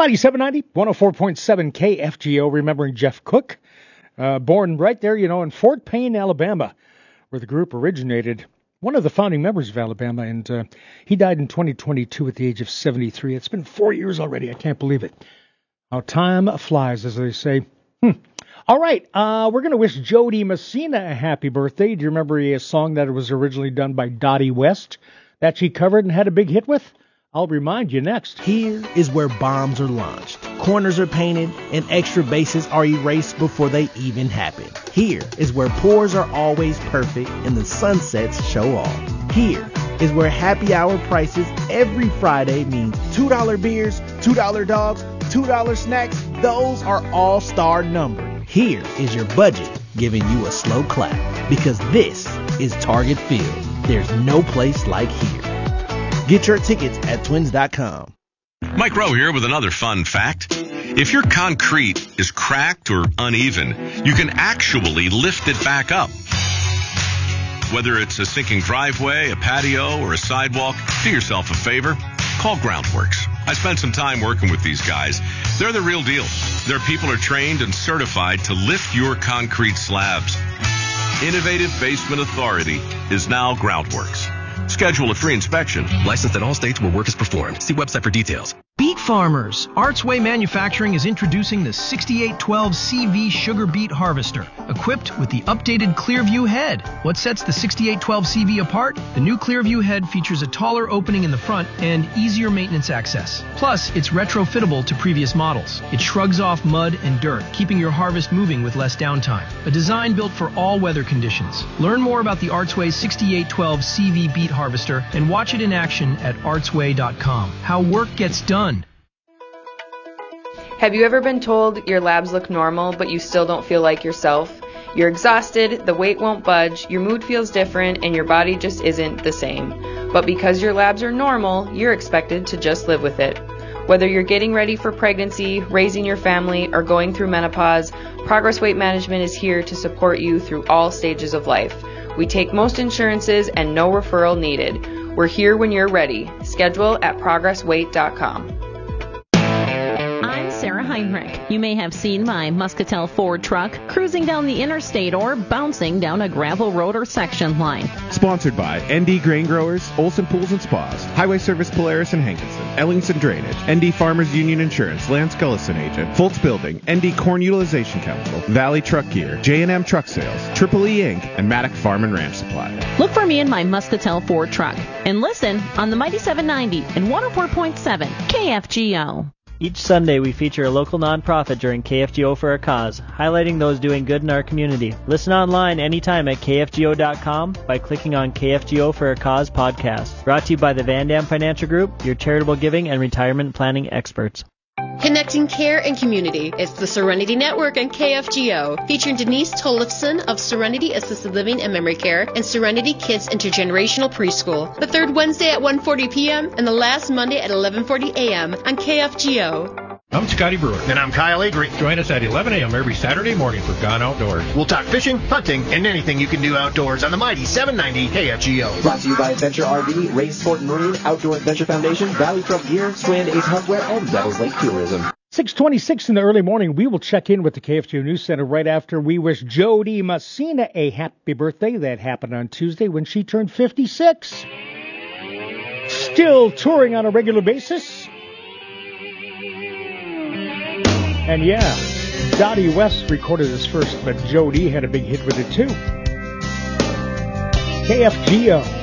Mighty 790, 104.7 KFGO, remembering Jeff Cook, born right there, in Fort Payne, Alabama, where the group originated. One of the founding members of Alabama, and he died in 2022 at the age of 73. It's been 4 years already. I can't believe it. How time flies, as they say. All right, we're going to wish Jody Messina a happy birthday. Do you remember a song that was originally done by Dottie West that she covered and had a big hit with? I'll remind you next. Here is where bombs are launched, corners are painted, and extra bases are erased before they even happen. Here is where pours are always perfect and the sunsets show off. Here is where happy hour prices every Friday means $2 beers, $2 dogs, $2 snacks. Those are all-star numbers. Here is your budget giving you a slow clap, because this is Target Field. There's no place like here. Get your tickets at twins.com. Mike Rowe here with another fun fact. If your concrete is cracked or uneven, you can actually lift it back up. Whether it's a sinking driveway, a patio, or a sidewalk, do yourself a favor. Call Groundworks. I spent some time working with these guys. They're the real deal. Their people are trained and certified to lift your concrete slabs. Innovative Basement Authority is now Groundworks. Schedule a free inspection. Licensed in all states where work is performed. See website for details. Beet farmers, Arts Way Manufacturing is introducing the 6812 CV Sugar Beet Harvester, equipped with the updated Clearview head. What sets the 6812 CV apart? The new Clearview head features a taller opening in the front and easier maintenance access. Plus, it's retrofittable to previous models. It shrugs off mud and dirt, keeping your harvest moving with less downtime. A design built for all weather conditions. Learn more about the Arts Way 6812 CV Beet Harvester and watch it in action at artsway.com. How work gets done. Have you ever been told your labs look normal, but you still don't feel like yourself? You're exhausted, the weight won't budge, your mood feels different, and your body just isn't the same. But because your labs are normal, you're expected to just live with it. Whether you're getting ready for pregnancy, raising your family, or going through menopause, Progress Weight Management is here to support you through all stages of life. We take most insurances and no referral needed. We're here when you're ready. Schedule at progressweight.com. Sarah Heinrich. You may have seen my Muscatel Ford truck cruising down the interstate or bouncing down a gravel road or section line. Sponsored by ND Grain Growers, Olson Pools and Spas, Highway Service Polaris and Hankinson, Ellingson Drainage, ND Farmers Union Insurance, Lance Gullison Agent, Fultz Building, ND Corn Utilization Council, Valley Truck Gear, J&M Truck Sales, Triple E Inc., and Maddock Farm and Ranch Supply. Look for me in my Muscatel Ford truck and listen on the Mighty 790 and 104.7 KFGO. Each Sunday, we feature a local nonprofit during KFGO for a Cause, highlighting those doing good in our community. Listen online anytime at KFGO.com by clicking on KFGO for a Cause podcast. Brought to you by the Van Dam Financial Group, your charitable giving and retirement planning experts. Connecting care and community. It's the Serenity Network and KFGO, featuring Denise Tollefson of Serenity Assisted Living and Memory Care and Serenity Kids Intergenerational Preschool. The third Wednesday at 1:40 p.m. and the last Monday at 11:40 a.m. on KFGO. I'm Scotty Brewer. And I'm Kyle Avery. Join us at 11 a.m. every Saturday morning for Gone Outdoors. We'll talk fishing, hunting, and anything you can do outdoors on the mighty 790 KFGO. Brought to you by Adventure RV, Ray Sport and Marine, Outdoor Adventure Foundation, Valley Truck Gear, Strand Ace Hardware, and Devils Lake Tourism. 6:26 in the early morning. We will check in with the KFGO News Center right after we wish Jody Messina a happy birthday. That happened on Tuesday when she turned 56. Still touring on a regular basis. And yeah, Dottie West recorded this first, but Jody had a big hit with it too. KFGO.